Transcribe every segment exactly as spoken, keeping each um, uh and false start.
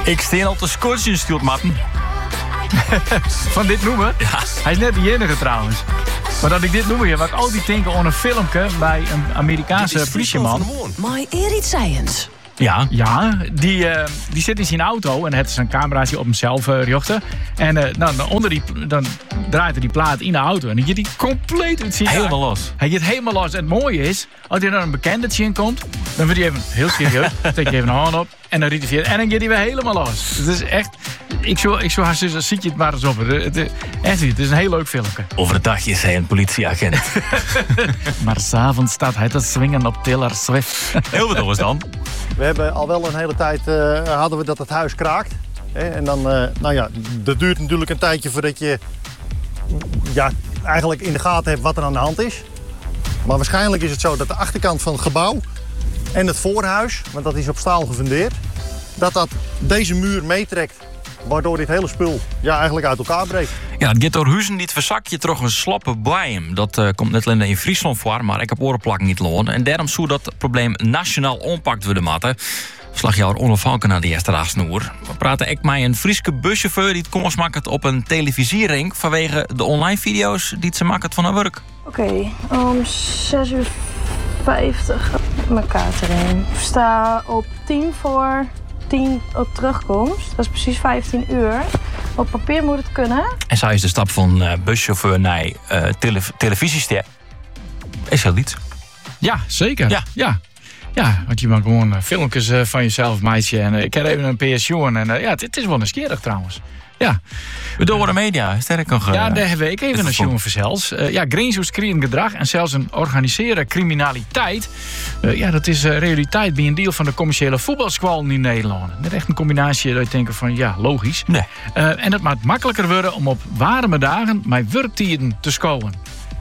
Ik steen op de Scorchen stuurt Matten. Van dit noemen? Ja. Hij is net de enige trouwens. Maar dat ik dit noem hier, wat ik altijd denk aan een filmpje bij een Amerikaanse politieman. My Erit Science. Ja. Ja, die, uh, die zit in zijn auto en het is een cameraatje op hemzelf uh, richten. En uh, nou, dan, onder die, dan draait hij die plaat in de auto en dan gaat die compleet uit zijn Helemaal los. Hij gaat helemaal los. En het mooie is, als er dan een bekende in komt, dan wordt hij even heel serieus, steekt hij even een hand op en dan riet hij weer en dan gaat hij weer helemaal los. Het is echt, ik zou, ik zou haar zeggen, zie je het maar eens op. Het, het, echt niet, het is een heel leuk filmpje. Overdag is hij een politieagent. Maar s'avonds staat hij te swingen op Taylor Swift. Heel wat was dan. We hebben al wel een hele tijd uh, hadden we dat het huis kraakt. Hè? En dan, uh, nou ja, dat duurt natuurlijk een tijdje voordat je ja, eigenlijk in de gaten hebt wat er aan de hand is. Maar waarschijnlijk is het zo dat de achterkant van het gebouw en het voorhuis, want dat is op staal gefundeerd, dat dat deze muur meetrekt. Waardoor dit hele spul ja, eigenlijk uit elkaar breekt. Ja, het gaat door huizen die het verzakje toch een slappe bijem. Dat uh, komt net alleen in Friesland voor, maar ik heb orenplakken niet lonen. En daarom zou dat probleem nationaal ompakt worden matten. Slagjouwer Onno Valken naar de eerste raadsnoer. We praten echt met een Frieske buschauffeur die het komst maakt op een televisiering vanwege de online video's die ze maken van haar werk. Oké, okay, om zes uur vijftig mijn kaart erin. Ik sta op tien voor tien op terugkomst. Dat is precies vijftien uur. Op papier moet het kunnen. En zij is de stap van uh, buschauffeur naar uh, tele- televisiester. Is heel iets. Ja, zeker. Ja. ja. Ja, want je maakt gewoon uh, filmpjes uh, van jezelf, meisje. En uh, ik heb even een pensioen. En uh, ja, het, het is wel nieuwsgierig trouwens. Ja. We door de media, sterk nog. Uh, ja, daar hebben ik even een jongen voor zelfs. Uh, ja, grensverschrijdend gedrag en zelfs een organiseerde criminaliteit. Uh, ja, dat is uh, realiteit bij een deel van de commerciële voetbalsquallen in Nederland. Net echt een combinatie dat je denkt van ja, logisch. Nee. Uh, en het maakt makkelijker worden om op warme dagen met werktijden te scoren.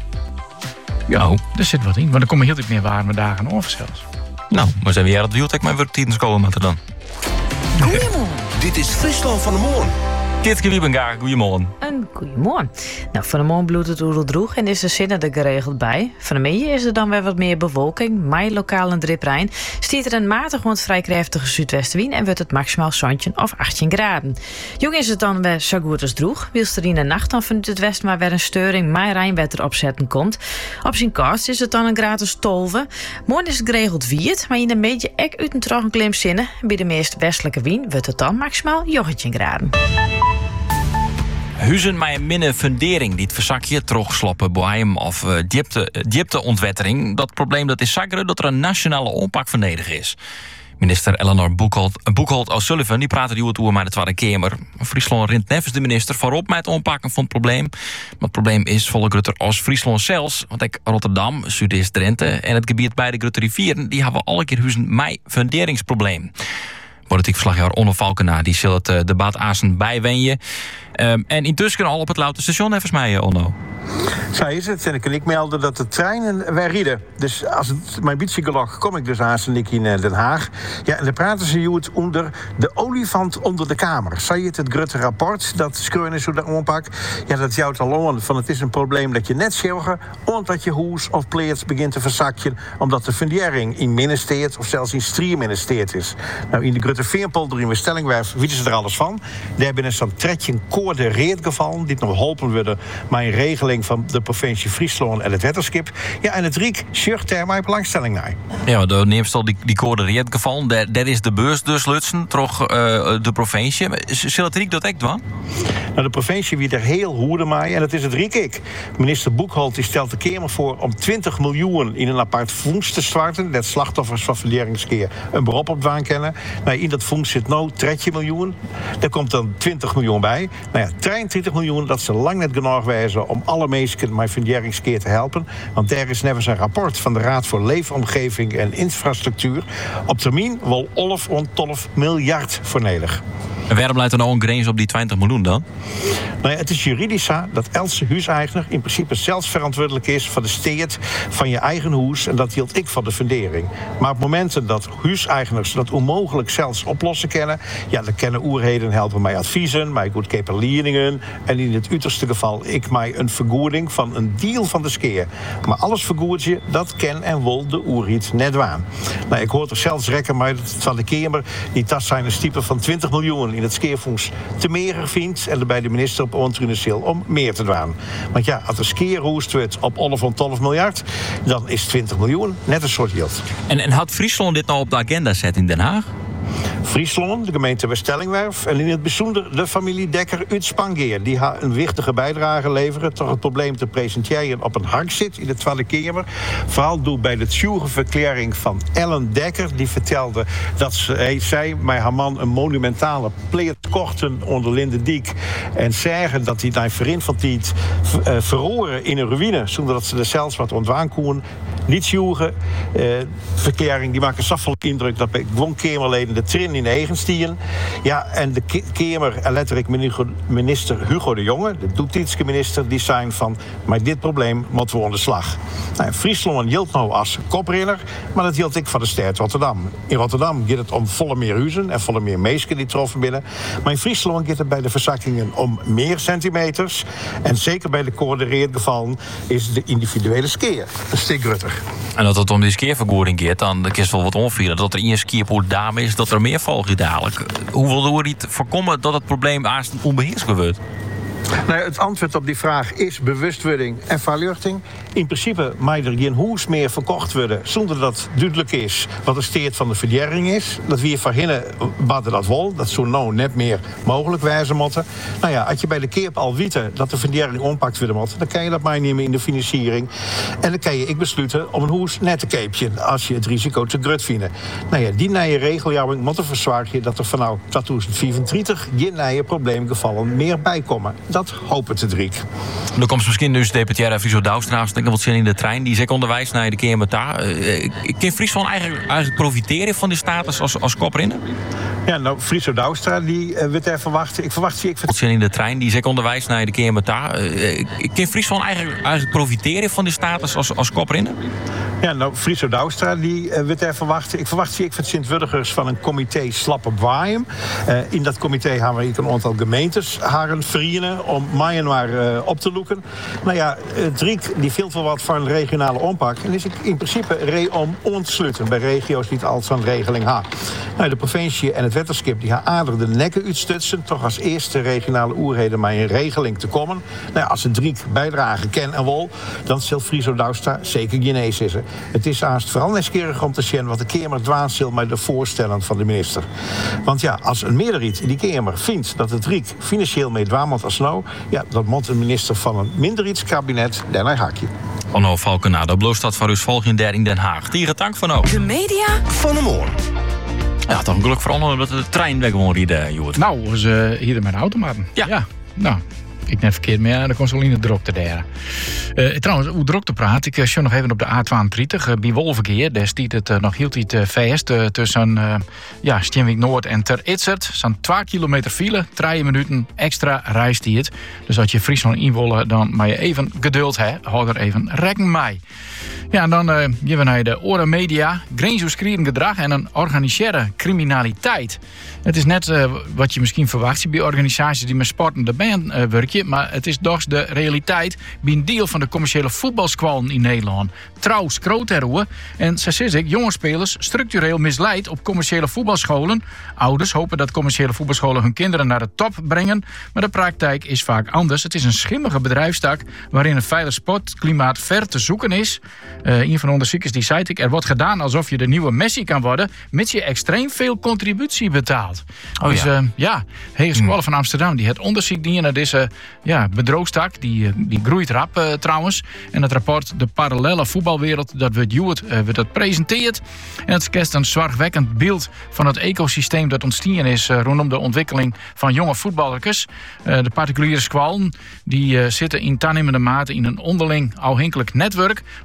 Ja, er zit wat in, want dan komen heel veel meer warme dagen over zelfs. Nou, maar zijn we hier het wieltek met werktijden scoren met er dan? Goedemorgen. Dit is Friesland van de Morgen. Kitke Wiebengaar, goedemorgen. Een goedemorgen. Nou, van de morgen bloedt het oedeldroeg en is de zinnen er geregeld bij. Van de middag is er dan weer wat meer bewolking, maar lokaal een driprein. Stiert er een matig, want vrij krachtige zuidwestenwind en wordt het maximaal zeventien of achttien graden. Jong is het dan weer zo goed als droeg. Wils er in de nacht dan vanuit het westen maar weer een steuring, maar rijnwetter opzetten komt. Op zijn kast is het dan een gratis tolve. Morgen is het geregeld wierd, maar in de media ek uit een troch een klim zinnen. Bij de meest westelijke wind wordt het dan maximaal negentien graden. Huizen met een minne fundering die het verzakje, trogsloppen, boeim of uh, diepte, diepteontwettering. Dat probleem dat is zaggeren dat er een nationale opak van nodig is. Minister Eleanor Boekholt, Boekholt O'Sullivan die praatte die het oer met de Tweede Kamer. Friesland rint nevens de minister voorop met het aanpakken van het probleem. Maar het probleem is volgens Rutter als Friesland zelfs. Want ik Rotterdam, Zuidoost-Drenthe en het gebied bij de Grote rivieren die hebben alle keer huizen met funderingsprobleem. Politiek verslaggever Onno Valkenaar die zal het uh, debat azen bijwenje. Um, en intussen al op het Louter Station even mij, uh, Onno. Zo is het. En ik kan ik melden dat de treinen weer rijden. Dus als het mijn bietjegelog kom ik dus aan ik in Den Haag. Ja, en dan praten ze het onder de olifant onder de kamer. Zei het het Grutte rapport dat Skreun is hoe dat aanpak. Ja, dat jouwt al aan van het is een probleem dat je net zorgen omdat je hoes of pleert begint te verzakjen omdat de fundering in ministerie of zelfs in strierministerie is. Nou, in de Grutte Veerpolder in Stellingwerf weten ze er alles van. Daar hebben een zo'n tretje koorde reed gevallen die nog geholpen worden maar een regeling van de provincie Friesland en het wetterskip. Ja, en het Riek shirt daar mijn belangstelling naar. Ja, de neemt al die, die code reed gevallen. Daar, daar is de beurs dus lutsen, toch uh, de provincie. Zal het Riek dat echt doen? Nou, de provincie wie er heel hoede mee en dat is het Riek ik. Minister Boekholt die stelt de Kamer voor om twintig miljoen in een apart fonds te starten. Dat slachtoffers van verderingskeer een beroep op waan kennen. Nou, in dat fonds zit nou dertien miljoen. Daar komt dan twintig miljoen bij. Nou ja, drieëntwintig miljoen, dat ze lang net genoeg wijzen om alle mensen met verderingskeer te helpen. Want daar is nevens een rapport van de Raad voor Leefomgeving en Infrastructuur op termijn wel elf en twaalf miljard voor nodig. En waarom leidt er nou een grens op die twintig miljoen dan? Nou ja, het is juridisch zo dat elke huiseigenaar in principe zelfs verantwoordelijk is voor de steed van je eigen huis. En dat hield ik van de fundering. Maar op momenten dat huiseigenaren dat onmogelijk zelfs oplossen kennen, ja, dan kennen oerheden helpen mij adviezen, mij goedkope leningen. En in het uiterste geval ik mij een vergoeding van een deal van de skeer. Maar alles vergoedje, dat ken en wil de oerriet net waan. Nou, ik hoor er zelfs rekken maar van de Kamer die tas zijn een stiepen van twintig miljoen in het skeerfonds te meer vindt en er bij de minister op ontrunensil om meer te doen. Want ja, als de skeer roest wordt op alle van twaalf miljard, dan is twintig miljoen net een soort yield. En, en had Friesland dit nou op de agenda zet in Den Haag? Friesland, de gemeente Weststellingwerf en in het bijzonder de familie Dekker uit Spangeer. Die haar een wichtige bijdrage leveren tot het probleem te presenteren op een hak zit in de Tweede Kamer. Vooral doe bij de tjoege verklaring van Ellen Dekker. Die vertelde dat ze, hey, zij met haar man een monumentale pleert kochten onder Lindediek. En zeggen dat hij naar vriend van die uh, verroren in een ruïne. Zonder dat ze er zelfs wat ontwaan koen. Niet tjoege uh, verklaring. Die maakt een zachtelijk indruk dat bij gewoon Kamerleden de trin in eigen stieren. Ja, en de Kamer en letterlijk minister Hugo de Jonge, de toetiske minister, die zijn van, maar dit probleem moeten we aan de slag. Nou, Friesland hield nou als koprenner, maar dat hield ik van de stad Rotterdam. In Rotterdam gaat het om volle meer huizen en volle meer meesken die troffen binnen. Maar in Friesland gaat het bij de verzakkingen om meer centimeters. En zeker bij de coördineerde gevallen is de individuele skeer een stuk grutter. En dat het om die skeervergoeding gaat, dan de kist wel wat onvieren. Dat er één skeerpoel dame is, dat er meer volgt dadelijk. Hoe wil we niet voorkomen dat het probleem haast onbeheersbaar wordt? Nou, het antwoord op die vraag is bewustwording en verluchting. In principe mag er geen huis meer verkocht worden zonder dat duidelijk is wat de steed van de verjering is. Dat we hier van hinnen badden dat wel, dat zo nou net meer mogelijk wijzen moeten. Nou ja, als je bij de keep al weet dat de verjering ompakt worden moet, dan kan je dat maar nemen in de financiering. En dan kan je ik besluiten om een huis net te keepje als je het risico te grut vindt. Nou ja, die nieuwe regeljouwing moet er verzwaar dat er vanaf tweeduizend vierentwintig geen nieuwe probleemgevallen meer bijkomen. Dat hopen te driek. Dan komt misschien dus deputaire Friso Douwstra, denk ik wat zin in de trein. Die zegt onderwijs naar de Kamer daar. Uh, kan Friesland eigenlijk, eigenlijk profiteren van die status als, als koprenner? Ja, nou, Friso Douwstra, die uh, wordt er verwachten. Ik verwacht zie ik wat zin in de trein. Die zegt onderwijs naar de Kamer daar. Uh, kan Friesland eigenlijk, eigenlijk profiteren van die status als, als koprenner? Ja, nou, Friso Douwstra, die uh, wordt er verwachten. Ik verwacht zie ik van Sint-Wurgers van een comité Slappe Waaien. Uh, in dat comité hebben we een aantal gemeentes haren vrienden om Myanmar uh, op te loeken. Nou ja, uh, Driek die veel voor wat van een regionale ompak. En is ik in principe re om on te sluiten bij regio's die het al zo'n regeling hebben. Nou, de provincie en het wetterskip die gaan aardig de nekken uitstutsen, toch als eerste regionale oerheden maar een regeling te komen. Nou ja, als ze Driek bijdragen ken en wil, dan zal Friso Douwstra zeker Guinees is. Het is haast vooral nieuwsgierig om te zien wat de Kamer dwaanzil met de voorstellen van de minister. Want ja, als een meerderheid in die Kamer vindt dat het Driek financieel mee dwaamelt als nou, ja, dan moet een minister van een minderheidskabinet daarna hakje. Onno Valkenado, blootstad van Rus volgende in Den Haag. Tieren tank van ook. De media van de morgen. Ja, toch een geluk voor Onno dat de trein weg gewoon rieden, Joert. Nou, ze uh, hier met de automaten. Ja. ja. Nou, ik net verkeerd meer, de consoline drokte daar. Uh, trouwens, hoe drokte praat, ik uh, nog even op de A tweeëntwintig, uh, bij Wolverkeer. Daar stiet het uh, nog hield het uh, vast uh, tussen uh, ja, Steenwijk Noord en Ter Itzert. Zo'n twee kilometer file, drie minuten extra reistijd. Dus als je Friesland inwollen, dan moet je even geduld hebben. Hou er even rekening mee. Ja, en dan uh, gaan we naar de Ora Media. Grensoverschrijdend gedrag en een organiseerde criminaliteit. Het is net uh, wat je misschien verwacht bij organisaties die met sporten de band uh, werken. Maar het is toch de realiteit bij een deel van de commerciële voetbalsquallen in Nederland. Trouw skroot erover. En zo zie ik jonge spelers structureel misleid op commerciële voetbalscholen. Ouders hopen dat commerciële voetbalscholen hun kinderen naar de top brengen. Maar de praktijk is vaak anders. Het is een schimmige bedrijfstak waarin een veilig sportklimaat ver te zoeken is. Uh, een van de onderzoekers die zei ik, er wordt gedaan alsof je de nieuwe Messi kan worden, mits je extreem veel contributie betaalt. Oh, dus ja, uh, ja Hogeschool hmm. van Amsterdam, die het onderzoek die naar deze ja, bedroogstak, die, die groeit rap uh, trouwens. En het rapport De Parallelle Voetbalwereld, dat wordt Juwet, uh, wordt dat presenteert. En het schetst een zorgwekkend beeld van het ecosysteem dat ontstaan is uh, rondom de ontwikkeling van jonge voetballers. Uh, de particuliere squallen, die uh, zitten in toenemende mate in een onderling afhankelijk netwerk, maar sport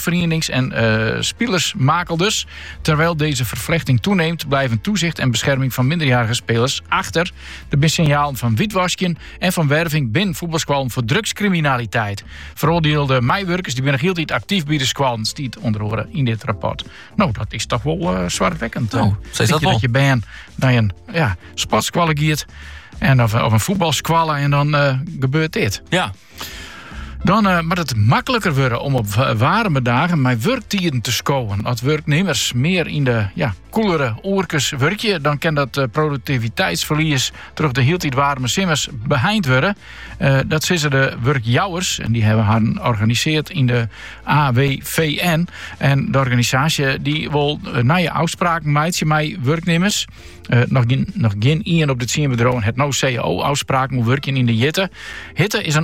sportverenigings- en uh, spielersmakel dus. Terwijl deze vervlechting toeneemt, blijven toezicht en bescherming van minderjarige spelers achter. Er zijn signalen van witwasken en van werving binnen voetbalsquallen voor drugscriminaliteit. Veroordeelde meiwerkers die binnen heel tijd actief bij de squallen stiet onder andere in dit rapport. Nou, dat is toch wel uh, zwaarwekkend. Oh, zeg dat wel. Dat je bent naar een ja, sportsqualle giet en of, of een voetbalsqualle en dan uh, gebeurt dit. Ja. Dan uh, moet het makkelijker worden om op warme dagen met werktieren te scoren. Als werknemers meer in de ja, koelere oorkes werken, dan kan dat uh, productiviteitsverlies terug de heel tijd warme simmers behind worden. Uh, dat zijn de werkjouwers en die hebben haar georganiseerd in de A W V N. En de organisatie die wil uh, na je afspraken maakt met werknemers. Uh, nog geen, nog geen iemand op dit zien bedrijf het nou C A O-afspraken moet werken in de hitte. Hitte is een